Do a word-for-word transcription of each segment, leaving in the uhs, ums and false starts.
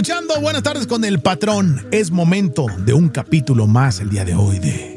escuchando Buenas Tardes con el Patrón. Es momento de un capítulo más el día de hoy de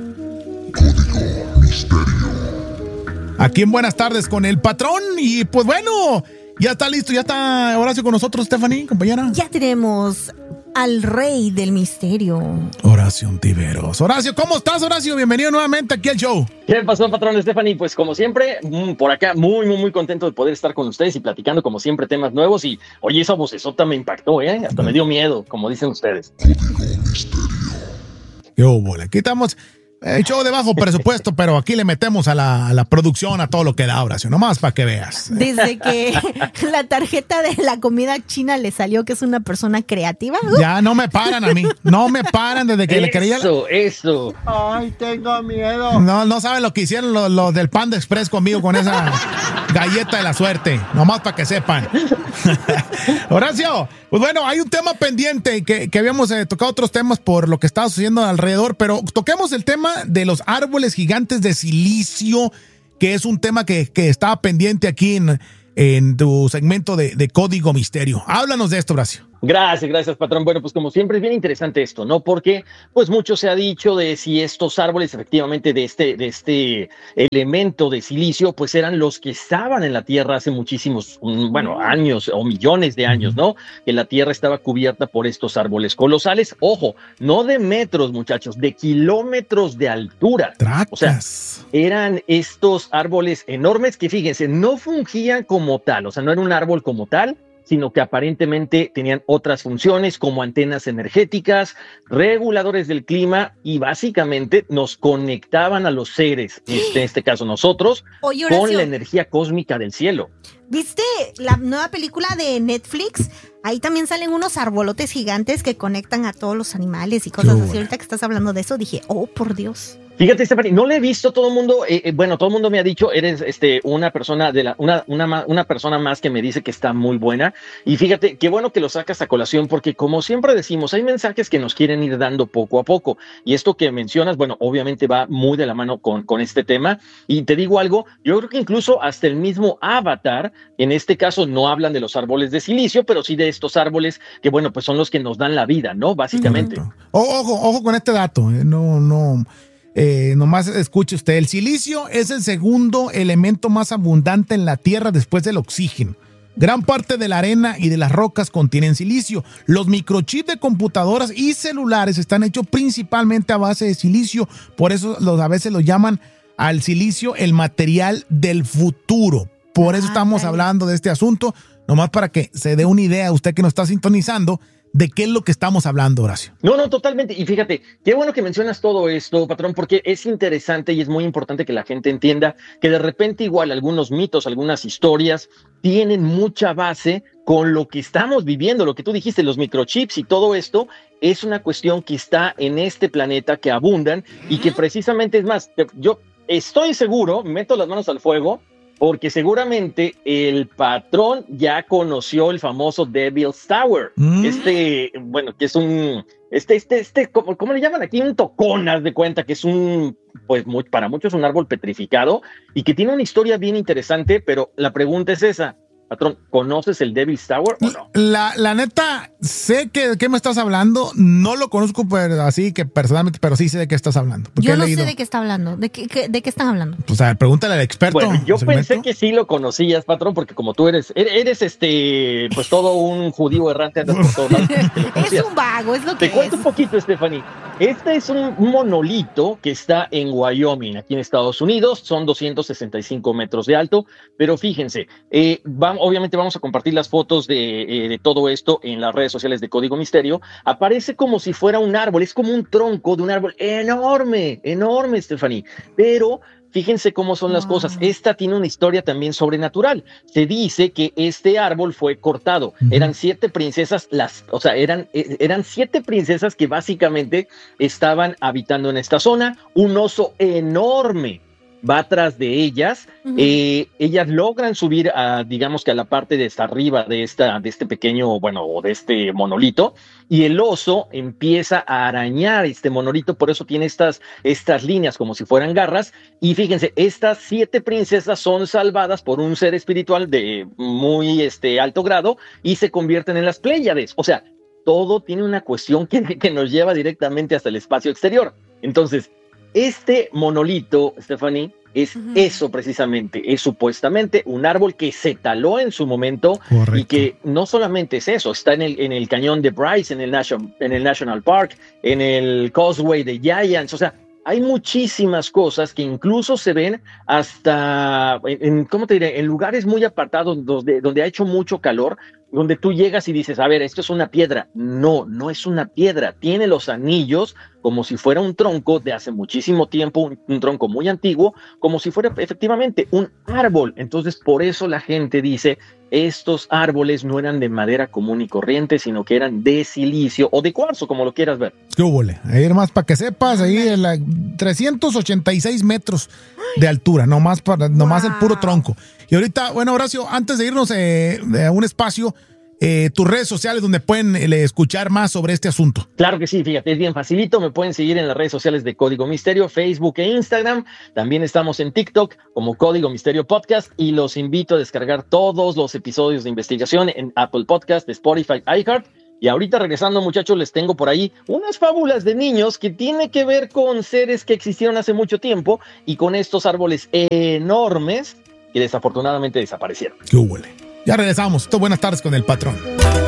Código Misterio. Aquí en Buenas Tardes con el Patrón. Y pues bueno, ya está listo, ya está Horacio con nosotros, Stephanie, compañera. Ya tenemos al rey del misterio, Horacio Ontiveros. Horacio, ¿cómo estás, Horacio? Bienvenido nuevamente aquí al show. ¿Qué pasó, patrón Stephanie? Pues como siempre, por acá muy, muy, muy contento de poder estar con ustedes y platicando como siempre temas nuevos. Y oye, esa vocesota me impactó, ¿eh? Hasta me dio miedo, como dicen ustedes. Código Misterio. Qué óvole. Aquí estamos, el show de bajo presupuesto, pero aquí le metemos a la, a la producción, a todo lo que da, Horacio, nomás para que veas. Desde que la tarjeta de la comida china le salió que es una persona creativa. Ya no me paran a mí, no me paran desde que eso, le quería. Eso, eso. Ay, tengo miedo. No, no saben lo que hicieron los, los del Panda Express conmigo con esa galleta de la suerte, nomás para que sepan. Horacio, pues bueno, hay un tema pendiente que, que habíamos eh, tocado otros temas por lo que estaba sucediendo alrededor, pero toquemos el tema de los árboles gigantes de silicio, que es un tema que, que estaba pendiente aquí en, en tu segmento de, de Código Misterio. Háblanos de esto, Horacio. Gracias, gracias, patrón. Bueno, pues como siempre es bien interesante esto, ¿no? Porque pues mucho se ha dicho de si estos árboles efectivamente de este, de este elemento de silicio pues eran los que estaban en la Tierra hace muchísimos, bueno, años o millones de años, ¿no? Que la Tierra estaba cubierta por estos árboles colosales. Ojo, no de metros, muchachos, de kilómetros de altura. Tracas. O sea, eran estos árboles enormes que, fíjense, no fungían como tal, o sea, no era un árbol como tal, sino que aparentemente tenían otras funciones como antenas energéticas, reguladores del clima y básicamente nos conectaban a los seres, en este, en este caso nosotros, Oye, Horacio, con la energía cósmica del cielo. ¿viste la nueva película de Netflix? Ahí también salen unos arbolotes gigantes que conectan a todos los animales y cosas así. Ahorita que estás hablando de eso dije, oh, por Dios. Fíjate, Stephanie, no le he visto. Todo el mundo, eh, eh, bueno, todo el mundo me ha dicho, eres este una persona de la, una, una, una persona más que me dice que está muy buena. Y fíjate, qué bueno que lo sacas a colación, porque como siempre decimos, hay mensajes que nos quieren ir dando poco a poco. Y esto que mencionas, bueno, obviamente va muy de la mano con, con este tema. Y te digo algo, yo creo que incluso hasta el mismo Avatar, en este caso no hablan de los árboles de silicio, pero sí de estos árboles que, bueno, pues son los que nos dan la vida, ¿no? Básicamente. Ojo, ojo con este dato, eh, no, no. Eh, nomás escuche usted, el silicio es el segundo elemento más abundante en la Tierra después del oxígeno. Gran parte de la arena y de las rocas contienen silicio. Los microchips de computadoras y celulares están hechos principalmente a base de silicio, por eso los, a veces lo llaman al silicio el material del futuro. Por eso ah, estamos vale. hablando de este asunto, nomás para que se dé una idea usted que nos está sintonizando de qué es lo que estamos hablando, Horacio. No, no, totalmente. Y fíjate, qué bueno que mencionas todo esto, patrón, porque es interesante y es muy importante que la gente entienda que de repente igual algunos mitos, algunas historias tienen mucha base con lo que estamos viviendo, lo que tú dijiste, los microchips y todo esto es una cuestión que está en este planeta, que abundan y que precisamente, es más, yo estoy seguro, meto las manos al fuego, porque seguramente el patrón ya conoció el famoso Devil's Tower. Mm. Este, bueno, que es un, este, este, este, ¿cómo, cómo le llaman aquí? Un tocón, haz de cuenta, que es un, pues muy, para muchos un árbol petrificado y que tiene una historia bien interesante, pero la pregunta es esa. Patrón, ¿conoces el Devil's Tower o no? La, la neta, sé que de qué me estás hablando, no lo conozco pero, así que personalmente, pero sí sé de qué estás hablando. Yo no sé de qué está hablando, ¿de qué, qué, de qué están hablando? Pues a ver, pregúntale al experto. Bueno, yo pensé que sí lo conocías, patrón, porque como tú eres, eres este, pues todo un judío errante, andas por todos lados. Es un vago, es lo que Te cuento un poquito, Stephanie. Este es un monolito que está en Wyoming, aquí en Estados Unidos, son doscientos sesenta y cinco metros de alto, pero fíjense, eh, vamos obviamente vamos a compartir las fotos de, eh, de todo esto en las redes sociales de Código Misterio. Aparece como si fuera un árbol, es como un tronco de un árbol enorme, enorme, Stephanie, pero fíjense cómo son las wow. cosas. Esta tiene una historia también sobrenatural. Se dice que este árbol fue cortado. Uh-huh. Eran siete princesas, las, o sea, eran, eran siete princesas que básicamente estaban habitando en esta zona. Un oso enorme va atrás de ellas, uh-huh. eh, ellas logran subir a, digamos que a la parte de hasta arriba de, esta, de este pequeño, bueno, o de este monolito, y el oso empieza a arañar este monolito, por eso tiene estas, estas líneas como si fueran garras, y fíjense, estas siete princesas son salvadas por un ser espiritual de muy este, alto grado, y se convierten en las Pléyades. O sea, todo tiene una cuestión que, que nos lleva directamente hasta el espacio exterior. Entonces, este monolito, Stephanie, es uh-huh. eso precisamente, es supuestamente un árbol que se taló en su momento. Correcto. Y que no solamente es eso, está en el, en el cañón de Bryce, en el, Nation, en el National Park, en el Causeway de Giants, o sea, hay muchísimas cosas que incluso se ven hasta, en, en, ¿cómo te diré? En lugares muy apartados donde, donde ha hecho mucho calor, donde tú llegas y dices, a ver, esto es una piedra. No, no es una piedra. Tiene los anillos como si fuera un tronco de hace muchísimo tiempo, un, un tronco muy antiguo, como si fuera efectivamente un árbol. Entonces, por eso la gente dice, estos árboles no eran de madera común y corriente, sino que eran de silicio o de cuarzo, como lo quieras ver. ¿Qué hubo? Ahí más para que sepas, ahí en la trescientos ochenta y seis metros de altura, nomás, para, nomás wow. el puro tronco. Y ahorita, bueno, Horacio, antes de irnos eh, a un espacio, eh, tus redes sociales donde pueden eh, escuchar más sobre este asunto. Claro que sí, fíjate, es bien facilito, me pueden seguir en las redes sociales de Código Misterio, Facebook e Instagram, también estamos en TikTok como Código Misterio Podcast y los invito a descargar todos los episodios de investigación en Apple Podcast, Spotify, iHeart. Y ahorita regresando, muchachos, les tengo por ahí unas fábulas de niños que tiene que ver con seres que existieron hace mucho tiempo y con estos árboles enormes que desafortunadamente desaparecieron. ¡Qué huele! Ya regresamos. Buenas tardes con el patrón.